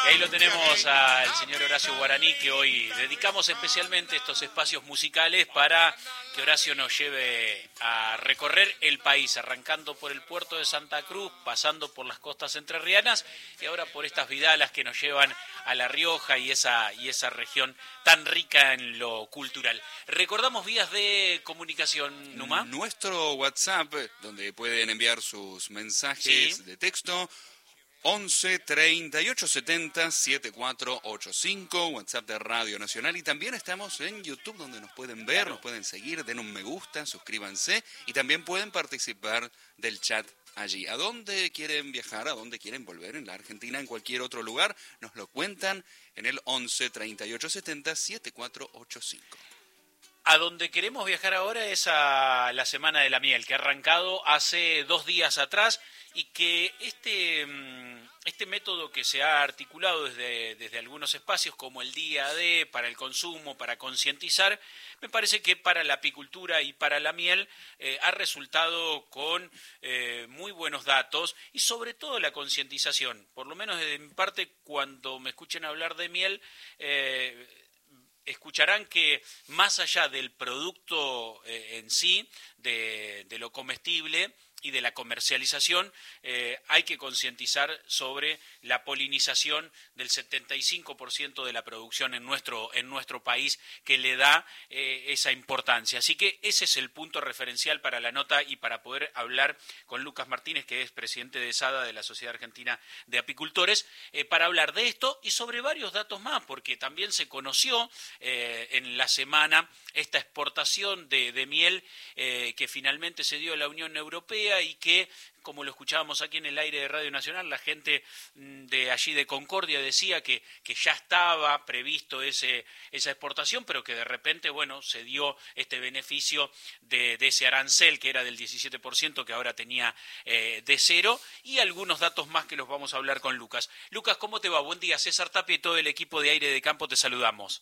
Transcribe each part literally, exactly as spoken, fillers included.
Y ahí lo tenemos al señor Horacio Guaraní, que hoy dedicamos especialmente estos espacios musicales para que Horacio nos lleve a recorrer el país, arrancando por el puerto de Santa Cruz, pasando por las costas entrerrianas y ahora por estas vidalas que nos llevan a La Rioja y esa, y esa región tan rica en lo cultural. Recordamos vías de comunicación, Numa. Nuestro WhatsApp, donde pueden enviar sus mensajes Sí. de texto, once treinta y ocho setenta setenta y cuatro ochenta y cinco, WhatsApp de Radio Nacional, y también estamos en YouTube, donde nos pueden ver, Claro. nos pueden seguir, den un me gusta, suscríbanse y también pueden participar del chat allí. ¿A dónde quieren viajar? ¿A dónde quieren volver? ¿En la Argentina? ¿En cualquier otro lugar? Nos lo cuentan en el once treinta y ocho setenta setenta y cuatro ochenta y cinco. A donde queremos viajar ahora es a la Semana de la Miel, que ha arrancado hace dos días atrás y que este, este método que se ha articulado desde, desde algunos espacios como el Día D, para el consumo, para concientizar, me parece que para la apicultura y para la miel eh, ha resultado con eh, muy buenos datos y sobre todo la concientización. Por lo menos desde mi parte, cuando me escuchen hablar de miel, eh, escucharán que más allá del producto eh, en sí, de, de lo comestible y de la comercialización, eh, hay que concientizar sobre la polinización del setenta y cinco por ciento de la producción en nuestro, en nuestro país, que le da eh, esa importancia. Así que ese es el punto referencial para la nota y para poder hablar con Lucas Martínez, que es presidente de SADA, de la Sociedad Argentina de Apicultores, eh, para hablar de esto y sobre varios datos más, porque también se conoció eh, en la semana esta exportación de, de miel eh, que finalmente se dio a la Unión Europea y que, como lo escuchábamos aquí en el aire de Radio Nacional, la gente de allí de Concordia decía que, que ya estaba previsto ese, esa exportación, pero que de repente, bueno, se dio este beneficio de, de ese arancel que era del diecisiete por ciento, que ahora tenía eh, de cero, y algunos datos más que los vamos a hablar con Lucas. Lucas, ¿cómo te va? Buen día, César Tapia y todo el equipo de Aire de Campo te saludamos.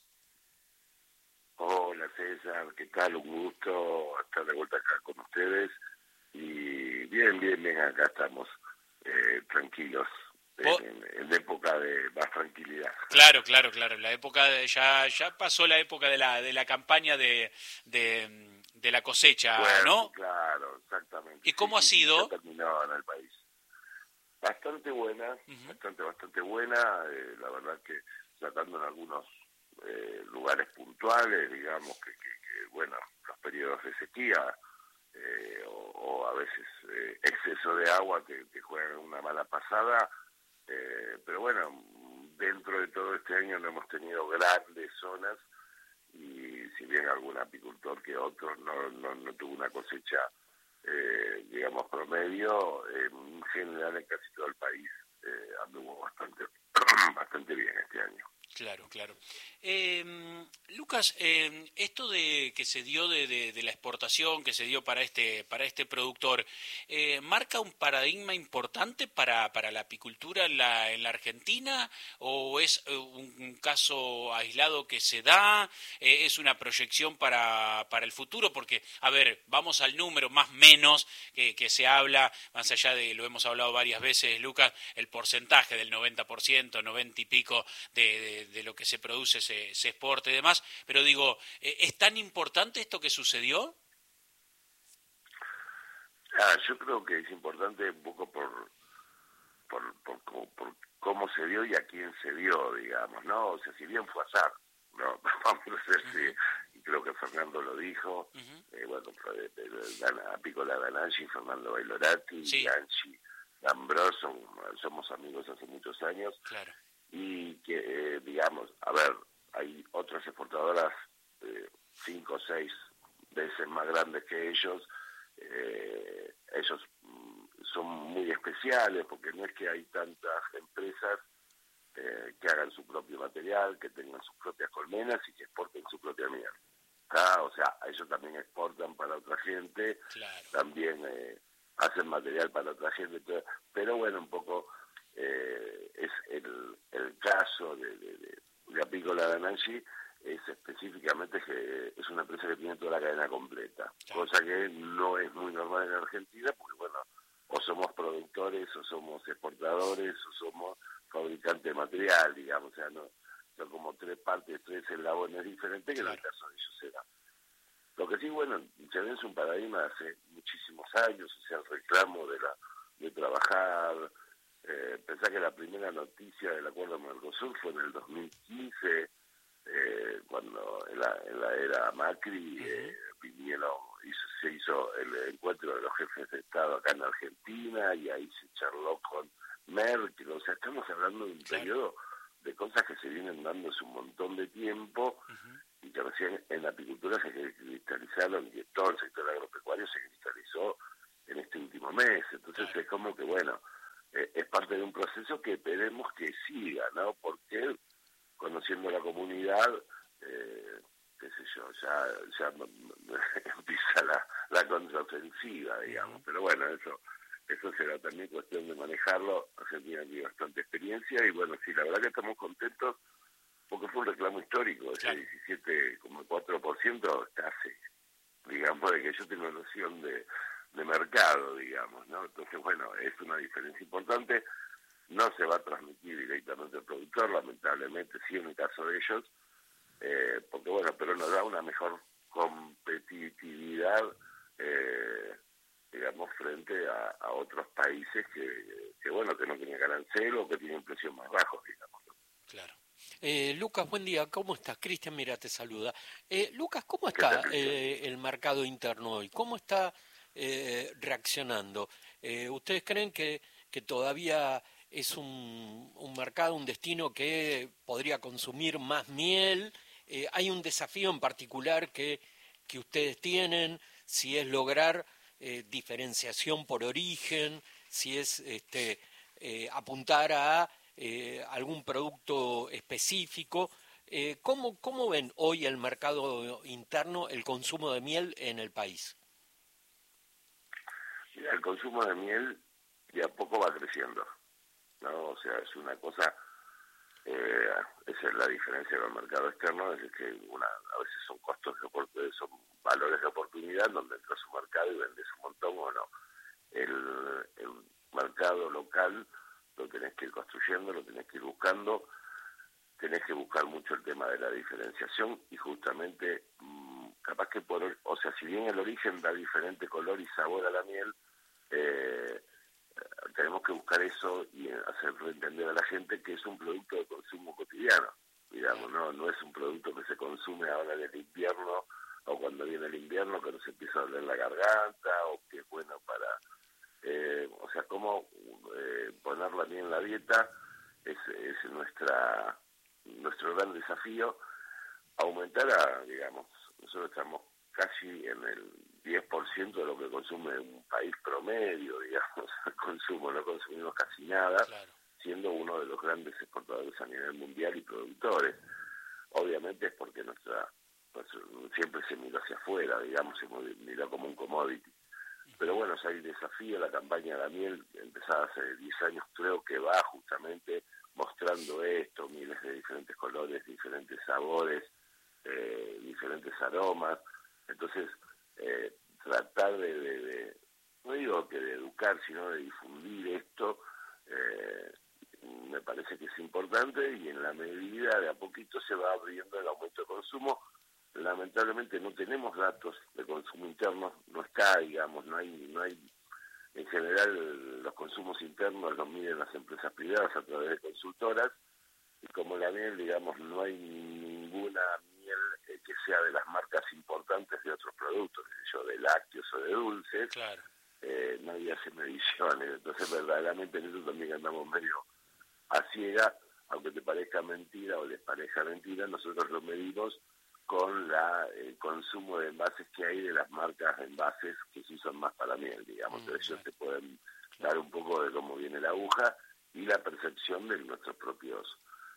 Hola César, ¿qué tal? Un gusto estar de vuelta acá con ustedes. Y bien, bien, bien, acá estamos eh, tranquilos, en, en, en época de más tranquilidad. Claro, claro, claro. La época de, ya ya pasó la época de la de la campaña de de, de la cosecha, Bueno, ¿no? Claro, exactamente. ¿Y cómo sí, ha sí, sido? Ya terminó en el país. Bastante buena, uh-huh. bastante, bastante buena. Eh, la verdad que tratando en algunos eh, lugares puntuales, digamos que, que, que, bueno, los periodos de sequía. Eh, o, o a veces eh, exceso de agua que, que juegan una mala pasada, eh, pero bueno, dentro de todo este año no hemos tenido grandes zonas y si bien algún apicultor que otro no, no, no tuvo una cosecha, eh, digamos, promedio, eh, en general en casi todo el país eh, anduvo bastante, bastante bien este año. Claro, claro. Eh, Lucas, eh, esto de que se dio de, de, de la exportación, que se dio para este para este productor, eh, ¿marca un paradigma importante para, para la apicultura en la, en la Argentina? ¿O es un, un caso aislado que se da? Eh, ¿Es una proyección para, para el futuro? Porque, a ver, vamos al número más menos que, que se habla, más allá de, lo hemos hablado varias veces, Lucas, el porcentaje del noventa por ciento, noventa y pico de, de de lo que se produce, se, se exporta y demás, pero digo, ¿es tan importante esto que sucedió? Ah, yo creo que es importante un poco por, por, por, por, por cómo se dio y a quién se dio, digamos, ¿no? O sea, si bien fue azar, ¿no? Vamos a ver si, y creo que Fernando lo dijo, uh-huh. eh, bueno, Apícola Dananchi, Fernando Bailorati, sí. Ganchi, Gambros, son, somos amigos hace muchos años. Claro. Y que, eh, digamos, a ver, hay otras exportadoras eh, cinco o seis veces más grandes que ellos, eh, ellos mm, son muy especiales porque no es que hay tantas empresas eh, que hagan su propio material, que tengan sus propias colmenas y que exporten su propia miel. ¿Ah? O sea, ellos también exportan para otra gente, claro. también eh, hacen material para otra gente, pero bueno, un poco... Eh, es el, el caso de, de, de, de Apícola Dananchi es específicamente que es una empresa que tiene toda la cadena completa, claro. Cosa que no es muy normal en Argentina porque bueno, o somos productores o somos exportadores o somos fabricantes fabricante de material, digamos, o sea, no son como tres partes, tres eslabones diferentes que Claro. en el caso de ellos era. Lo que sí, bueno, se ve es un paradigma de hace muchísimos años, o sea, el reclamo de la de trabajar. Eh, pensá que la primera noticia del acuerdo Mercosur fue en el dos mil quince, eh, cuando en la, en la era Macri eh, vinieron, hizo, se hizo el encuentro de los jefes de Estado acá en Argentina y ahí se charló con Merkel. O sea, estamos hablando de un Claro. periodo de cosas que se vienen dando hace un montón de tiempo Uh-huh. y que recién en la apicultura se cristalizaron y todo el sector agropecuario se cristalizó en este último mes. Entonces Claro. es como que, bueno, eh, es parte de un proceso que esperemos que siga, ¿no? Porque conociendo la comunidad, eh, qué sé yo, ya, ya empieza la, la contraofensiva, digamos. Pero bueno, eso eso será también cuestión de manejarlo. Argentina tiene bastante experiencia y bueno, sí, la verdad que estamos contentos porque fue un reclamo histórico, ese Claro. diecisiete coma cuatro por ciento casi, digamos, de que yo tengo noción de, de mercado, digamos, ¿no? Entonces, bueno, es una diferencia importante. No se va a transmitir directamente al productor, lamentablemente, sí en el caso de ellos, eh, porque bueno, pero nos da una mejor competitividad, eh, digamos, frente a, a otros países que, que, bueno, que no tienen arancel o que tienen precios más bajos, digamos, ¿no? Claro. Eh, Lucas, buen día, ¿cómo estás? Cristian, mira, te saluda. Eh, Lucas, ¿cómo ¿Qué tal, está Cristian? eh, el mercado interno hoy? ¿Cómo está eh, reaccionando? Eh, ¿Ustedes creen que, que todavía es un, un mercado, un destino que podría consumir más miel? Eh, ¿Hay un desafío en particular que, que ustedes tienen? Si es lograr eh, diferenciación por origen, si es este, eh, apuntar a eh, algún producto específico. Eh, ¿cómo, ¿Cómo ven hoy el mercado interno, el consumo de miel en el país? Mira, el consumo de miel de a poco va creciendo, ¿no? O sea, es una cosa, eh, esa es la diferencia con el mercado externo, es que una, a veces son costos de oportunidad, son valores de oportunidad donde entras a un mercado y vendes un montón o no. El, el mercado local lo tenés que ir construyendo, lo tenés que ir buscando, tenés que buscar mucho el tema de la diferenciación y justamente mmm, capaz que por, o sea, si bien el origen da diferente color y sabor a la miel, eh, tenemos que buscar eso y hacerle entender a la gente que es un producto de consumo cotidiano, digamos, no no es un producto que se consume ahora en el invierno o cuando viene el invierno que nos empieza a doler la garganta o que es bueno para, eh, o sea, cómo eh, ponerla bien en la dieta es, es nuestra nuestro gran desafío, aumentar a, digamos, nosotros estamos casi en el diez por ciento de lo que consume un país promedio, digamos, el consumo, no consumimos casi nada, Claro. siendo uno de los grandes exportadores a nivel mundial y productores. Obviamente es porque nuestra, pues, siempre se miró hacia afuera, digamos, se miró como un commodity. Pero bueno, ya hay desafío, la campaña de la miel, empezada hace diez años, creo que va justamente mostrando esto, mieles de diferentes colores, diferentes sabores, eh, diferentes aromas. Entonces, eh, tratar de, de, de, no digo que de educar, sino de difundir esto, eh, me parece que es importante y en la medida de a poquito se va abriendo el aumento de consumo. Lamentablemente no tenemos datos de consumo interno, no está, digamos, no hay, no hay, en general los consumos internos los miden las empresas privadas a través de consultoras y como la miel, digamos, no hay ninguna miel eh, que sea de las marcas importantes de otros productos, qué sé yo, de lácteos o de dulces, Claro. eh, nadie hace mediciones, entonces verdaderamente en eso también andamos medio a ciega, aunque te parezca mentira o les parezca mentira, nosotros lo medimos con la el consumo de envases que hay de las marcas de envases que se usan más para miel, digamos. Mm, Entonces ellos claro. te pueden dar un poco de cómo viene la aguja y la percepción de nuestros propios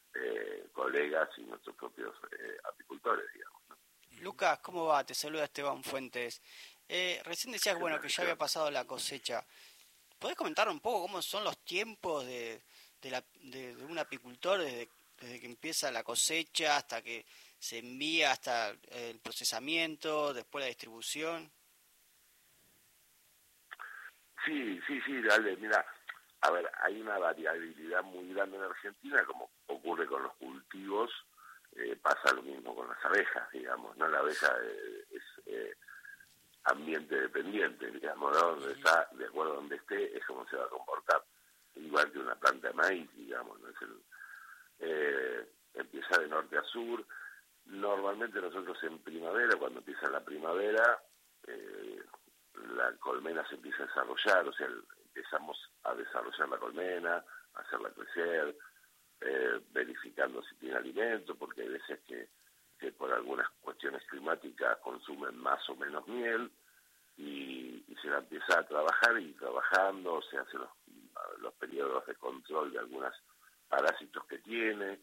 eh, colegas y nuestros propios eh, apicultores, digamos, ¿no? Lucas, ¿cómo va? Te saluda Esteban Fuentes. Eh, recién decías, bueno, que ya había pasado la cosecha. ¿Podés comentar un poco cómo son los tiempos de, de, la, de, de un apicultor desde, desde que empieza la cosecha hasta que se envía, hasta el procesamiento, después la distribución? Sí, sí, sí, dale, mira, a ver, hay una variabilidad muy grande en Argentina, como ocurre con los cultivos, eh, pasa lo mismo con las abejas, digamos, ¿no? La abeja eh, es eh, ambiente dependiente, digamos, ¿no? Donde está, de acuerdo a donde esté, es como se va a comportar. Igual que una planta de maíz, digamos, ¿no? Es el, eh, empieza de norte a sur. Normalmente nosotros en primavera, cuando empieza la primavera, eh, la colmena se empieza a desarrollar, o sea, empezamos a desarrollar la colmena, a hacerla crecer, eh, verificando si tiene alimento, porque hay veces que, que por algunas cuestiones climáticas consumen más o menos miel, y, y se la empieza a trabajar, y trabajando se hacen los, los periodos de control de algunos parásitos que tiene,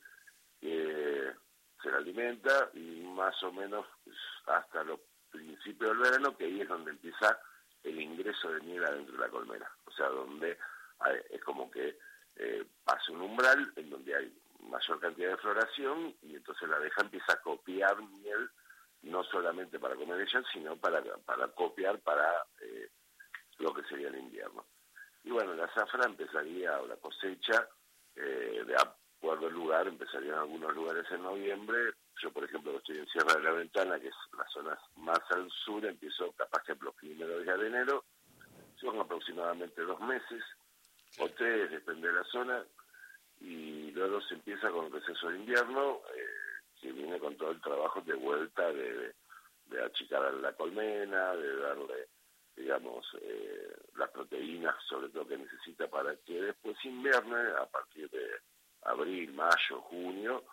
eh, se la alimenta, y más o menos hasta los principios del verano, que ahí es donde empieza el ingreso de miel adentro de la colmena, o sea, donde hay, es como que eh, pasa un umbral en donde hay mayor cantidad de floración, y entonces la abeja empieza a copiar miel, no solamente para comer ella, sino para, para copiar para eh, lo que sería el invierno. Y bueno, la zafra empezaría, o la cosecha, eh, de acuerdo al lugar, empezaría en algunos lugares en noviembre. Yo, por ejemplo, estoy en Sierra de la Ventana, que es la zona más al sur, empiezo capaz que los primeros días de enero, son aproximadamente dos meses, o tres, depende de la zona, y luego se empieza con el receso de invierno, eh, que viene con todo el trabajo de vuelta de, de achicar la colmena, de darle, digamos, eh, las proteínas, sobre todo que necesita para que después invierne, a partir de abril, mayo, junio,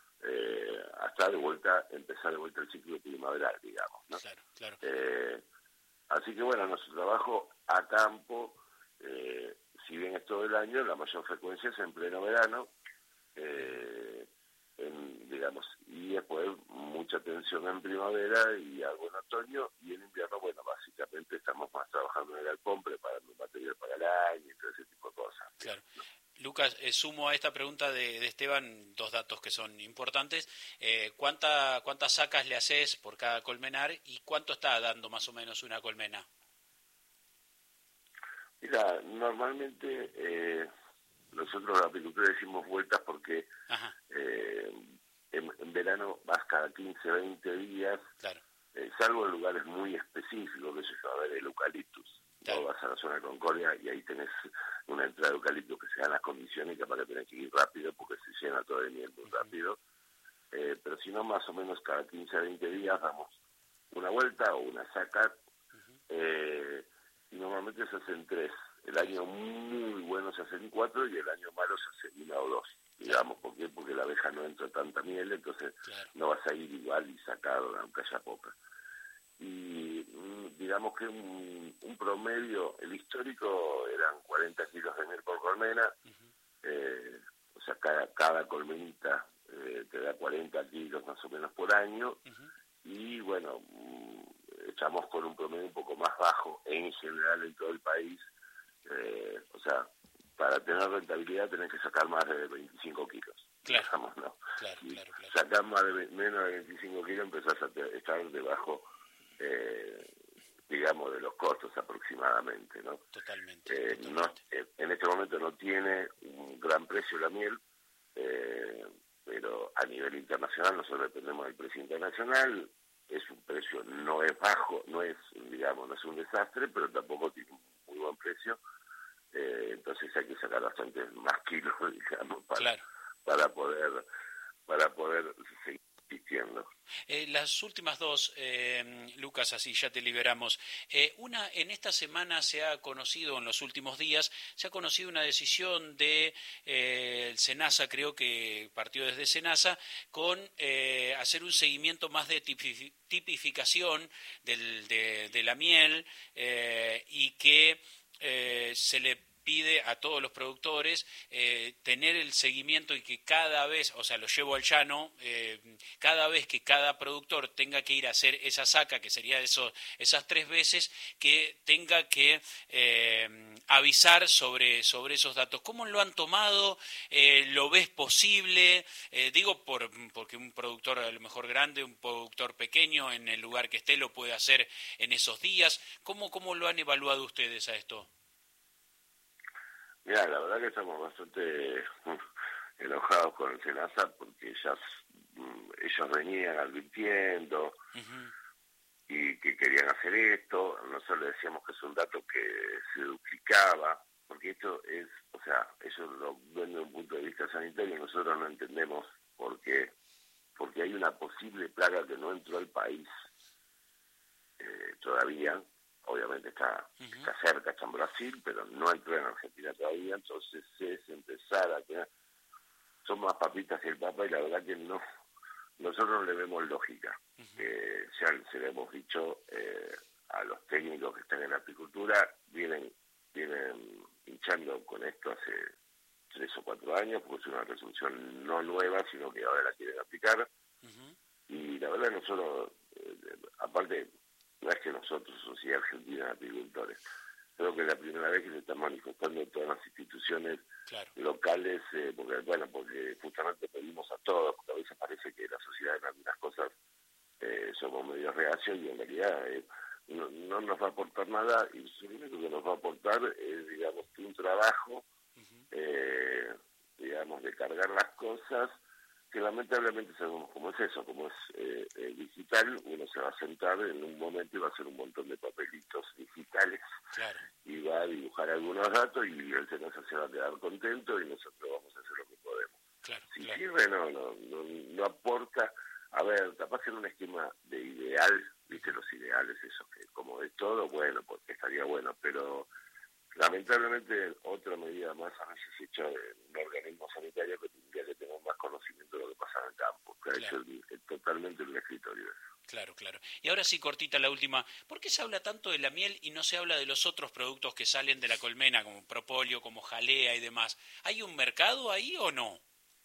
eh, hasta de vuelta, empezar de vuelta el ciclo primaveral, digamos, ¿no? Claro, claro. Eh, así que bueno, nuestro trabajo a campo, eh, si bien es todo el año, la mayor frecuencia es en pleno verano, eh, en, digamos, y después mucha atención en primavera y algo en otoño, y en invierno, bueno, básicamente estamos más trabajando en el galpón, preparando material para el año y todo ese tipo de cosas. Claro. Lucas, eh, sumo a esta pregunta de, de Esteban dos datos que son importantes. Eh, ¿cuánta, ¿Cuántas sacas le haces por cada colmenar y cuánto está dando más o menos una colmena? Mira, normalmente eh, nosotros los apicultores decimos vueltas porque eh, en, en verano vas cada quince, veinte días, claro. eh, salvo en lugares muy específicos, que se va a ver el eucaliptus. Claro. Vas a la zona de Concordia y ahí tenés una entrada de eucaliptus que se dan las condiciones y capaz que tenés que ir rápido porque se llena todo de miel muy rápido. Eh, pero si no, más o menos cada quince a veinte días damos una vuelta o una saca. Uh-huh. eh, y normalmente se hacen tres. El año muy bueno se hacen cuatro y el año malo se hacen una o dos, digamos. ¿Por qué? Porque la abeja no entra tanta miel, entonces claro. no vas a ir igual y sacar aunque haya poca. Y digamos que un, un promedio, el histórico eran cuarenta kilos de miel por colmena, uh-huh. eh, o sea, cada, cada colmenita eh, te da cuarenta kilos más o menos por año, uh-huh. y bueno, estamos con un promedio un poco más bajo en general en todo el país, eh, o sea, para tener rentabilidad tenés que sacar más de veinticinco kilos. Claro, digamos, ¿no? claro, claro, claro. Sacar más de, menos de veinticinco kilos empezás a te, estar debajo, eh, digamos, de los costos aproximadamente, ¿no? Totalmente, eh, totalmente. No, eh, en este momento no tiene un gran precio la miel, eh, pero a nivel internacional nosotros dependemos del precio internacional. Es un precio, no es bajo, no es, digamos, no es un desastre, pero tampoco tiene un muy buen precio, eh, entonces hay que sacar bastante más kilos, digamos, para, claro. para poder para poder seguir existiendo. Eh, las últimas dos, eh, Lucas, así ya te liberamos. Eh, una, en esta semana se ha conocido, en los últimos días, se ha conocido una decisión de eh, el SENASA, creo que partió desde SENASA, con eh, hacer un seguimiento más de tipifi- tipificación del, de, de la miel eh, y que eh, se le pide a todos los productores eh, tener el seguimiento y que cada vez, o sea, lo llevo al llano, eh, cada vez que cada productor tenga que ir a hacer esa saca, que sería eso, esas tres veces, que tenga que eh, avisar sobre, sobre esos datos. ¿Cómo lo han tomado? Eh, ¿Lo ves posible? Eh, digo, por, porque un productor a lo mejor grande, un productor pequeño, en el lugar que esté, lo puede hacer en esos días. ¿Cómo, cómo lo han evaluado ustedes a esto? Mira, la verdad que estamos bastante enojados con el SENASA porque ya mm, ellos venían advirtiendo Uh-huh. y que querían hacer esto. Nosotros le decíamos que es un dato que se duplicaba, porque esto es, o sea, ellos lo ven desde un punto de vista sanitario, nosotros no entendemos por qué, porque hay una posible plaga que no entró al país eh, todavía. Obviamente está, Uh-huh. está cerca, está en Brasil, pero no entró en Argentina todavía, entonces es empezar a tener, son más papitas que el papa y la verdad que no, nosotros no le vemos lógica. Uh-huh. Eh, ya se le hemos dicho eh, a los técnicos que están en la apicultura, vienen, vienen hinchando con esto hace tres o cuatro años, porque es una resolución no nueva, sino que ahora la quieren aplicar, Uh-huh. y la verdad nosotros, eh, aparte, no es que nosotros, Sociedad Argentina de Apicultores, creo que es la primera vez que se están manifestando todas las instituciones Claro. locales, eh, porque bueno, porque justamente pedimos a todos, porque a veces parece que la sociedad en algunas cosas eh, somos medio reacios y en realidad eh, no, no nos va a aportar nada, y lo único que nos va a aportar es, digamos, que un trabajo, Uh-huh. eh, digamos, de cargar las cosas, que lamentablemente sabemos cómo es eso, como es eh, eh, digital, uno se va a sentar en un momento y va a hacer un montón de papelitos digitales Claro. y va a dibujar algunos datos y el SENASA se va a quedar contento y nosotros vamos a hacer lo que podemos. Claro. Si Claro. sirve, no, no, no, no aporta. A ver, capaz en un esquema de ideal, viste los ideales, esos que como de todo, bueno, porque estaría bueno, pero lamentablemente otra medida más a veces hecha de un organismo sanitario que tendría que tener más conocimiento de lo que pasa en el campo, que ha Claro. hecho el, el, totalmente el escritorio. Claro, claro. Y ahora sí, cortita la última. ¿Por qué se habla tanto de la miel y no se habla de los otros productos que salen de la colmena, como propóleo, como jalea y demás? ¿Hay un mercado ahí o no?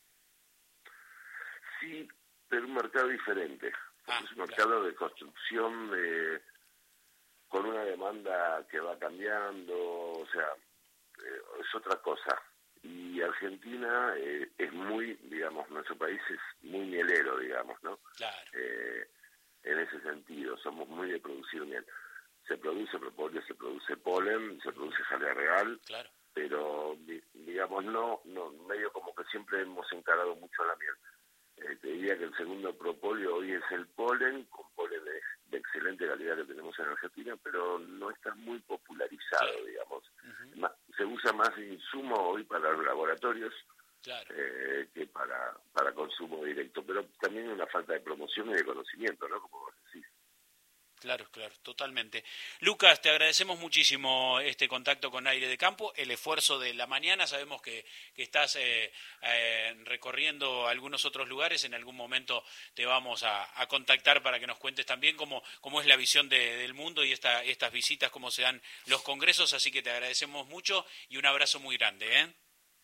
Sí, pero un mercado diferente. Ah, es un mercado claro. de construcción, de, con una demanda que va cambiando, o sea, eh, es otra cosa. Y Argentina eh, es muy, digamos, nuestro país es muy mielero, digamos, ¿no? Claro. Eh, en ese sentido, somos muy de producir miel. Se produce propóleo, se produce polen, se produce jalea real, claro. pero, digamos, no, no, medio como que siempre hemos encarado mucho la miel. Eh, te diría que el segundo propóleo hoy es el polen, con polen de, de excelente calidad que tenemos en Argentina, pero no está muy popularizado, claro. digamos. Uh-huh. Ma, se usa más insumo hoy para los laboratorios claro. eh, que para, para consumo directo, pero también una falta de promoción y de conocimiento, ¿no? Como vos decís. Claro, claro, totalmente. Lucas, te agradecemos muchísimo este contacto con Aire de Campo, el esfuerzo de la mañana. Sabemos que, que estás eh, eh, recorriendo algunos otros lugares. En algún momento te vamos a, a contactar para que nos cuentes también cómo, cómo es la visión de, del mundo y esta, estas visitas, cómo se dan los congresos. Así que te agradecemos mucho y un abrazo muy grande, ¿eh?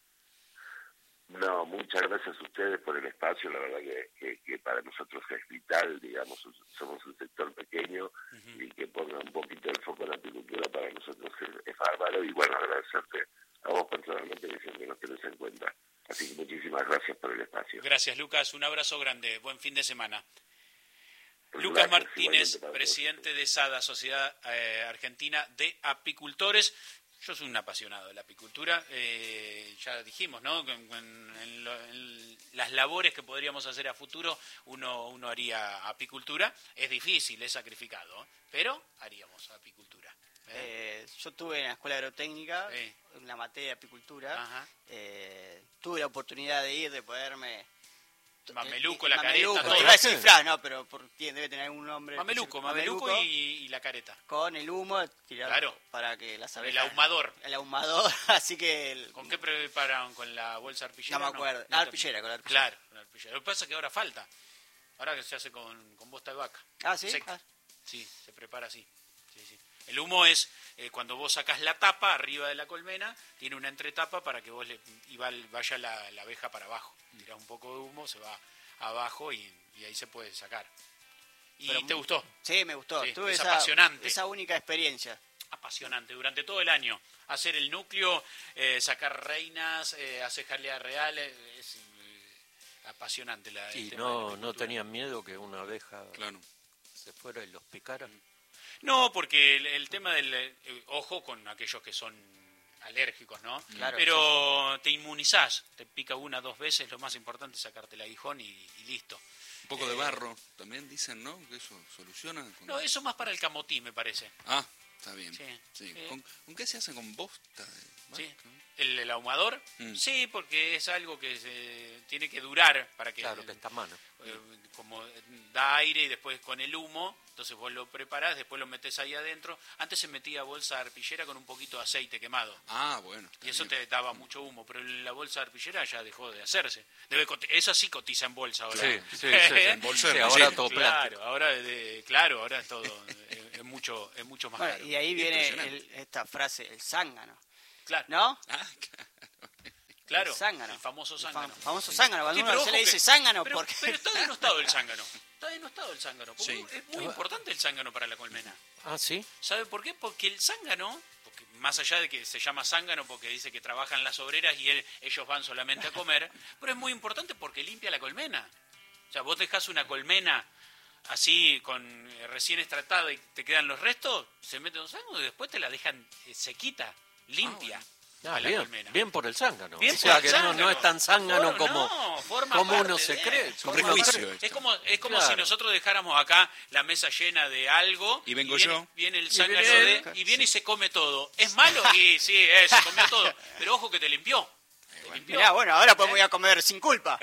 No, muchas gracias a ustedes por el espacio, la verdad que, que, que para nosotros es vital, digamos, somos un sector pequeño uh-huh. y que ponga un poquito el foco en la apicultura para nosotros es, es bárbaro y bueno, agradecerte a vos personalmente que siempre nos tenés en cuenta. Así que muchísimas gracias por el espacio. Gracias, Lucas, un abrazo grande, buen fin de semana. Pues Lucas gracias, Martínez, presidente de SADA, Sociedad eh, Argentina de Apicultores. Yo soy un apasionado de la apicultura, eh, ya dijimos, ¿no? En, en, en, lo, en las labores que podríamos hacer a futuro, uno, uno haría apicultura. Es difícil, es sacrificado, pero haríamos apicultura. ¿eh? Eh, yo estuve en la escuela agrotécnica, sí. en la materia de apicultura. Eh, tuve la oportunidad de ir, de poderme... Mameluco, la mameluco, careta, todo. Iba a decir Fran, no, pero por, debe tener algún nombre. Mameluco, mameluco, mameluco y, y la careta. Con el humo, tirar claro. para que las abejas... El ahumador. El ahumador, así que... El, ¿Con qué prepararon? ¿Con la bolsa arpillera? No me acuerdo, no, la arpillera, con la arpillera. Claro, con la arpillera. Lo que pasa es que ahora falta. Ahora que se hace con, con bosta de vaca. Ah, ¿sí? Seca. Ah. Sí, se prepara así. Sí, sí. El humo es eh, cuando vos sacás la tapa arriba de la colmena, tiene una entretapa para que vos le y vaya la, la abeja para abajo. Tirás un poco de humo, se va abajo y, y ahí se puede sacar. ¿Y Pero, te gustó? Sí, me gustó. Sí, Tuve es esa, apasionante. Esa única experiencia. Apasionante. Durante todo el año. Hacer el núcleo, eh, sacar reinas, eh, hacer jalea real, eh, es eh, apasionante. La, sí, no, no tenían miedo que una abeja claro. se fuera y los picara. No, porque el, el tema del... Eh, ojo con aquellos que son alérgicos, ¿no? Claro, Pero te inmunizás, te pica una, dos veces, lo más importante es sacarte el aguijón y, y listo. Un poco de barro, también dicen, ¿no? Que eso soluciona. Con... No, eso más para el camotí, me parece. Ah, está bien. Sí. Sí. Eh. ¿Con, ¿Con qué se hace? ¿Con bosta? de vaca? Sí. ¿El, el ahumador? Mm. Sí, porque es algo que se, tiene que durar para que... Claro, que está a mano. eh, como da aire y después con el humo, entonces vos lo preparás, después lo metés ahí adentro. Antes se metía bolsa arpillera con un poquito de aceite quemado. Ah, bueno. está Y eso bien. te daba mucho humo, pero la bolsa arpillera ya dejó de hacerse. Debe coti- Eso sí cotiza en bolsa ahora. Sí, sí, sí, sí. En bolsa de Sí, arpillera. ahora todo plástico. Claro, ahora, de- claro, ahora es todo, es, es mucho, es mucho más Bueno, caro. y ahí viene Impresionante. el- esta frase, el zángano, Claro, ¿no? Ah, claro. claro, el zángano. el famoso El zángano. fam- famoso zángano, cuando Sí, uno pero se ojo le dice que- zángano, pero, porque... pero está denostado el zángano. Está denostado el zángano, porque Sí. es muy importante el zángano para la colmena. Ah, ¿sí? ¿Sabe por qué? Porque el zángano, porque más allá de que se llama zángano porque dice que trabajan las obreras y él- ellos van solamente a comer, pero es muy importante porque limpia la colmena. O sea, vos dejás una colmena así con eh, recién extractada y te quedan los restos, se meten los zángano y después te la dejan eh, sequita, limpia. Ah, a la bien, colmena. bien por el zángano. Bien o sea, por el que no, zángano. no es tan zángano No, como, no, forma como uno parte se de- cree. Un forma prejuicio parte- esto. Es como, es como Claro. si nosotros dejáramos acá la mesa llena de algo Y vengo viene, yo. viene el Y zángano viene de, él. y viene y se come todo. ¿Es malo? Y sí, eh, se comió todo. Pero ojo que te limpió. Te limpió. Mirá, bueno, ahora podemos ir a comer sin culpa.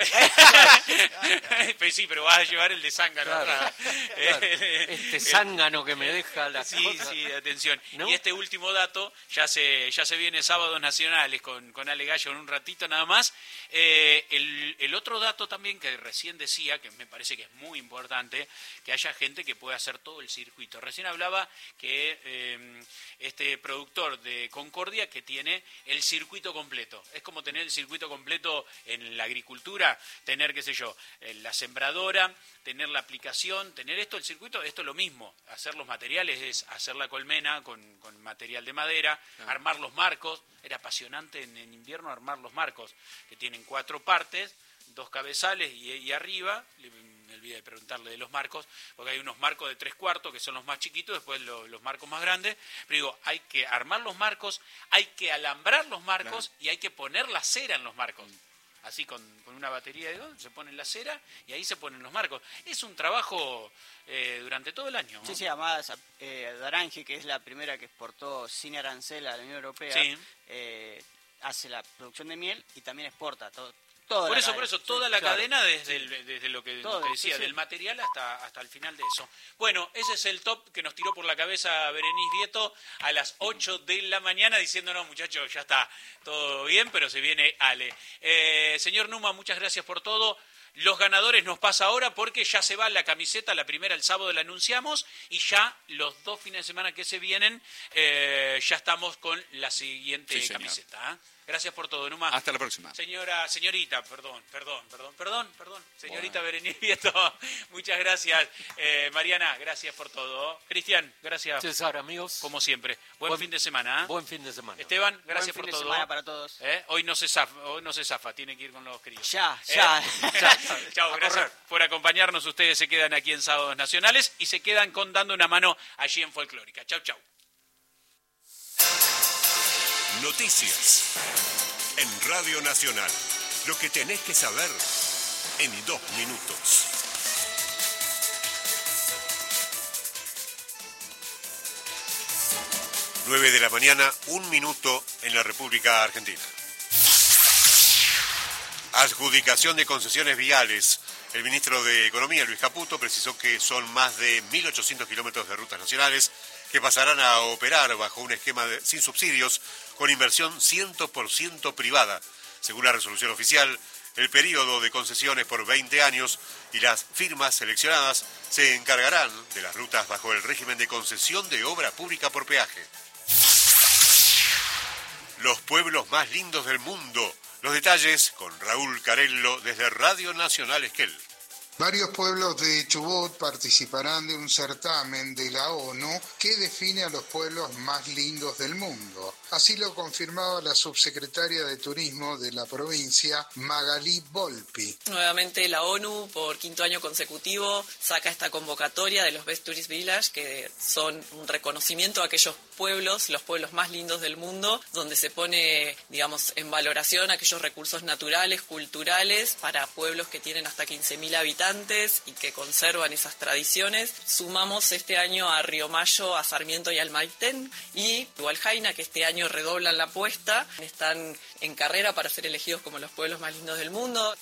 Pues sí, pero vas a llevar el de zángano. Claro, atrás. claro. Eh, Este eh, zángano que me deja la Sí, sí, atención. ¿No? Y este último dato, ya se ya se viene Sábados Nacionales con, con Ale Gallo en un ratito nada más. Eh, el, el otro dato también que recién decía, que me parece que es muy importante, que haya gente que pueda hacer todo el circuito. Recién hablaba que eh, este productor de Concordia que tiene el circuito completo. Es como tener el circuito completo en la agricultura, tener, qué sé yo, eh, la sembradora, tener la aplicación, tener esto, el circuito, esto es lo mismo. Hacer los materiales es hacer la colmena con, con material de madera, Claro. armar los marcos. Era apasionante en, en invierno armar los marcos, que tienen cuatro partes, dos cabezales y, y arriba. Le- Me olvidé de preguntarle de los marcos, porque hay unos marcos de tres cuartos que son los más chiquitos, después lo- los marcos más grandes. Pero digo, hay que armar los marcos, hay que alambrar los marcos Claro. y hay que poner la cera en los marcos. Así con, con una batería de dos, se pone la cera y ahí se ponen los marcos. Es un trabajo eh, durante todo el año, ¿no? Sí, sí, además eh, Darange, que es la primera que exportó sin arancel a la Unión Europea, Sí. eh, hace la producción de miel y también exporta todo. toda Por la eso, por cadena. eso, toda Sí, la claro. cadena desde, el- desde lo que Todo, te decía, sí, sí. del material hasta, hasta el final de eso. Bueno, ese es el top que nos tiró por la cabeza Berenice Vieto a las ocho de la mañana diciéndonos, muchachos, ya está todo bien, pero se viene Ale. Eh, señor Numa, muchas gracias por todo. Los ganadores nos pasa ahora porque ya se va la camiseta, la primera el sábado la anunciamos y ya los dos fines de semana que se vienen eh, ya estamos con la siguiente Sí, señor. camiseta. ¿eh? Gracias por todo, Numa. Hasta la próxima. Señora, señorita, perdón, perdón, perdón, perdón, perdón. Señorita Berenice Vieto, muchas gracias. Eh, Mariana, gracias por todo. Cristian, gracias César, amigos, como siempre. Buen, Buen- fin de semana. ¿eh? buen fin de semana. Esteban, gracias Buen fin por de todo. semana para todos. ¿Eh? Hoy no se zafa, hoy no se zafa, tiene que ir con los críos. Ya, ¿Eh? ya. Chao, A gracias correr. por acompañarnos. Ustedes se quedan aquí en Sábados Nacionales y se quedan con Dando una Mano allí en Folclórica. Chau, chau. Noticias. En Radio Nacional. Lo que tenés que saber en dos minutos. nueve de la mañana, un minuto en la República Argentina. Adjudicación de concesiones viales. El ministro de Economía, Luis Caputo, precisó que son más de mil ochocientos kilómetros de rutas nacionales que pasarán a operar bajo un esquema de- sin subsidios con inversión cien por ciento privada. Según la resolución oficial, el periodo de concesiones por veinte años y las firmas seleccionadas se encargarán de las rutas bajo el régimen de concesión de obra pública por peaje. Los pueblos más lindos del mundo. Los detalles con Raúl Carello desde Radio Nacional Esquel. Varios pueblos de Chubut participarán de un certamen de la ONU que define a los pueblos más lindos del mundo. Así lo confirmaba la subsecretaria de Turismo de la provincia, Magalí Volpi. Nuevamente la ONU, por quinto año consecutivo, saca esta convocatoria de los Best Tourist Village, que son un reconocimiento a aquellos pueblos, los pueblos más lindos del mundo, donde se pone, digamos, en valoración aquellos recursos naturales, culturales, para pueblos que tienen hasta quince mil habitantes y que conservan esas tradiciones. Sumamos este año a Río Mayo, a Sarmiento y al Maitén, y Hualjaina, que este año redoblan la apuesta, están en carrera para ser elegidos como los pueblos más lindos del mundo.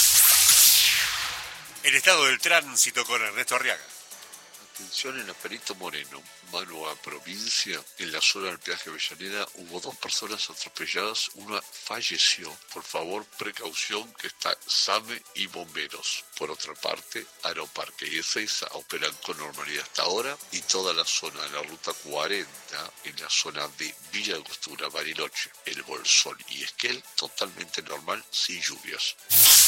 El estado del tránsito con Ernesto Arriaga. Atención en la Perito Moreno, Manua, provincia. En la zona del peaje Avellaneda hubo dos personas atropelladas, una falleció. Por favor, precaución, que está SAME y bomberos. Por otra parte, Aeroparque y Ezeiza operan con normalidad hasta ahora, y toda la zona de la ruta cuarenta, en la zona de Villa Angostura, Bariloche, El Bolsón y Esquel, totalmente normal, sin lluvias.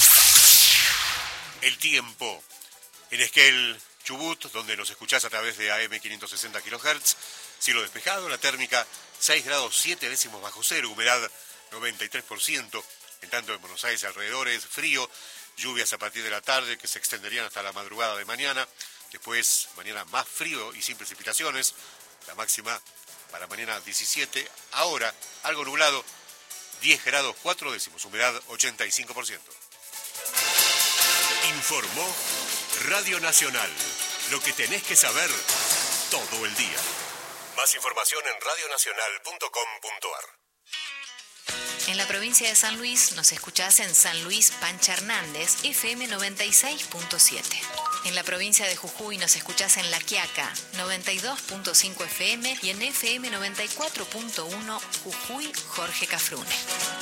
El tiempo. En Esquel, Chubut, donde nos escuchás a través de A M quinientos sesenta kilohertz, cielo despejado, la térmica seis grados siete décimos bajo cero, humedad noventa y tres por ciento, en tanto en Buenos Aires alrededores, frío, lluvias a partir de la tarde que se extenderían hasta la madrugada de mañana, después mañana más frío y sin precipitaciones, la máxima para mañana diecisiete, ahora algo nublado, diez grados cuatro décimos, humedad ochenta y cinco por ciento. Informó Radio Nacional, lo que tenés que saber todo el día. Más información en radio nacional punto com punto a r. En la provincia de San Luis nos escuchás en San Luis Pancha Hernández, F M noventa y seis punto siete. En la provincia de Jujuy nos escuchás en La Quiaca, noventa y dos punto cinco F M, y en F M noventa y cuatro punto uno Jujuy Jorge Cafrune.